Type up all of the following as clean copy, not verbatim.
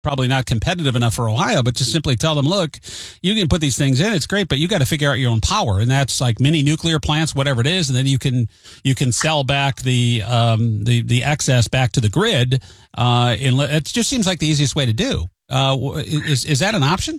probably not competitive enough for Ohio, but just simply tell them, look, you can put these things in, it's great, but you got to figure out your own power, and that's like mini nuclear plants, whatever it is, and then you can sell back the excess back to the grid. It just seems like the easiest way to do. Is that an option?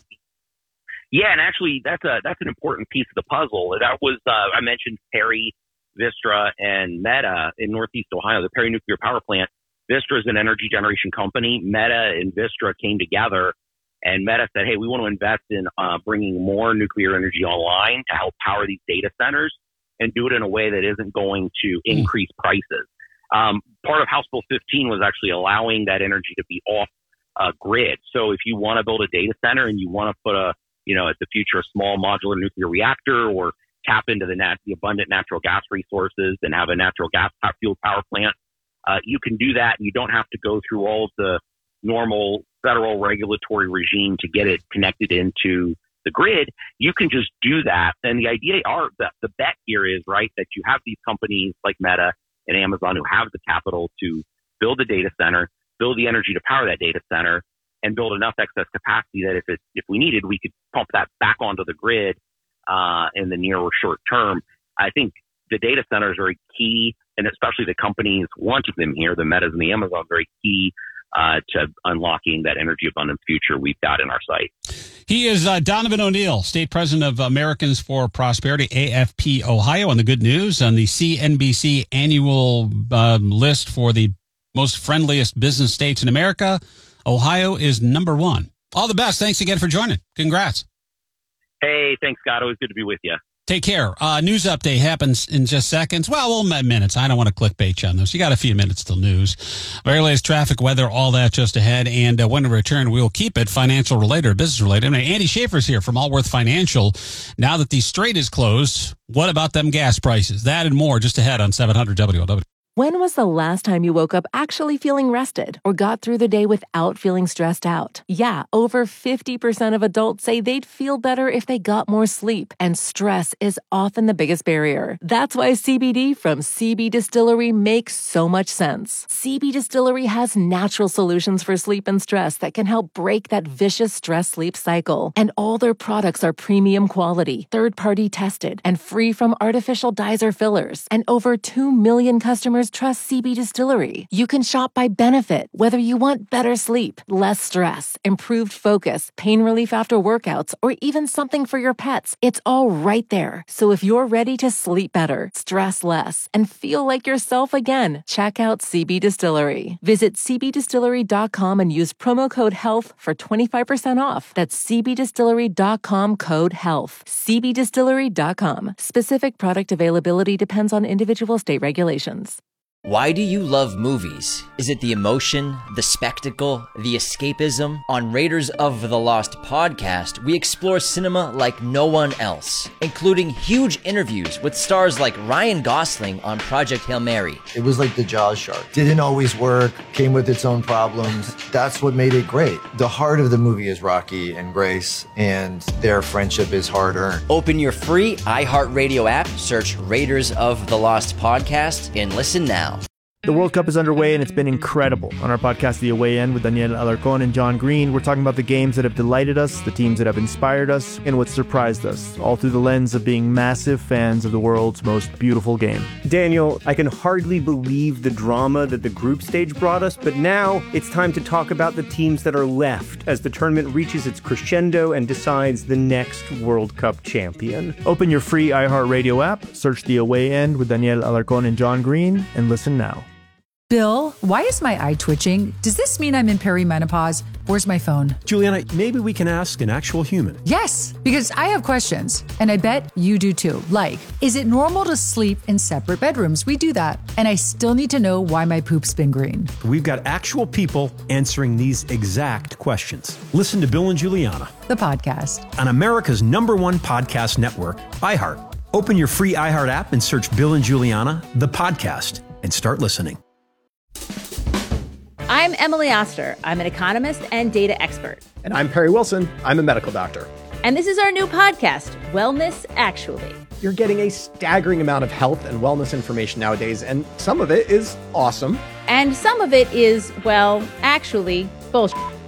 Yeah, and actually, that's an important piece of the puzzle. That was I mentioned Perry, Vistra, and Meta in Northeast Ohio, the Perry Nuclear Power Plant. Vistra is an energy generation company. Meta and Vistra came together, and Meta said, hey, we want to invest in bringing more nuclear energy online to help power these data centers and do it in a way that isn't going to increase prices. Part of House Bill 15 was actually allowing that energy to be off grid. So if you want to build a data center and you want to put at the future, a small modular nuclear reactor, or tap into the abundant natural gas resources and have a natural gas fueled power plant, you can do that, and you don't have to go through all of the normal federal regulatory regime to get it connected into the grid. You can just do that. And the idea the bet here is, right, that you have these companies like Meta and Amazon who have the capital to build a data center, build the energy to power that data center, and build enough excess capacity that if we needed, we could pump that back onto the grid in the near or short term. I think the data centers are key, and especially the companies wanting them here, the Metas and the Amazon, very key to unlocking that energy abundant future we've got in our sight. He is Donovan O'Neill, State President of Americans for Prosperity, AFP Ohio, on the good news on the CNBC annual list for the most friendliest business states in America. Ohio is number one. All the best. Thanks again for joining. Congrats. Hey, thanks, Scott. Always good to be with you. Take care. News update happens in just seconds. Well, minutes. I don't want to clickbait you on this. You got a few minutes till news. Very latest traffic, weather, all that just ahead. And when we return, we'll keep it financial related, business related. And Andy Schaefer's here from Allworth Financial. Now that the strait is closed, what about them gas prices? That and more just ahead on 700 WLW. When was the last time you woke up actually feeling rested or got through the day without feeling stressed out? Yeah, over 50% of adults say they'd feel better if they got more sleep, and stress is often the biggest barrier. That's why CBD from CB Distillery makes so much sense. CB Distillery has natural solutions for sleep and stress that can help break that vicious stress-sleep cycle. And all their products are premium quality, third-party tested, and free from artificial dyes or fillers. And over 2 million customers trust CB Distillery. You can shop by benefit, whether you want better sleep, less stress, improved focus, pain relief after workouts, or even something for your pets. It's all right there. So if you're ready to sleep better, stress less, and feel like yourself again, check out CB Distillery. Visit cbdistillery.com and use promo code HEALTH for 25% off. That's cbdistillery.com, code HEALTH. cbdistillery.com. Specific product availability depends on individual state regulations. Why do you love movies? Is it the emotion, the spectacle, the escapism? On Raiders of the Lost podcast, we explore cinema like no one else, including huge interviews with stars like Ryan Gosling on Project Hail Mary. It was like the Jaws shark. Didn't always work, came with its own problems. That's what made it great. The heart of the movie is Rocky and Grace, and their friendship is hard-earned. Open your free iHeartRadio app, search Raiders of the Lost podcast, and listen now. The World Cup is underway and it's been incredible. On our podcast, The Away End, with Daniel Alarcón and John Green, we're talking about the games that have delighted us, the teams that have inspired us, and what surprised us, all through the lens of being massive fans of the world's most beautiful game. Daniel, I can hardly believe the drama that the group stage brought us, but now it's time to talk about the teams that are left as the tournament reaches its crescendo and decides the next World Cup champion. Open your free iHeartRadio app, search The Away End with Daniel Alarcón and John Green, and listen now. Bill, why is my eye twitching? Does this mean I'm in perimenopause? Where's my phone? Juliana, maybe we can ask an actual human. Yes, because I have questions, and I bet you do too. Like, is it normal to sleep in separate bedrooms? We do that. And I still need to know why my poop's been green. We've got actual people answering these exact questions. Listen to Bill and Juliana, the podcast, on America's #1 podcast network, iHeart. Open your free iHeart app and search Bill and Juliana, the podcast, and start listening. I'm Emily Oster. I'm an economist and data expert. And I'm Perry Wilson. I'm a medical doctor. And this is our new podcast, Wellness Actually. You're getting a staggering amount of health and wellness information nowadays, and some of it is awesome. And some of it is, well, actually, bullshit.